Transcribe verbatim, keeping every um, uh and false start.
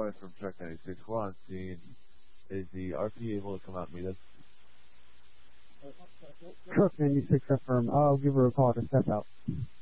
calling from Truck ninety-six. We're on scene. Is the R P able to come out and meet us? Truck ninety-six affirm. I'll give her a call to step out.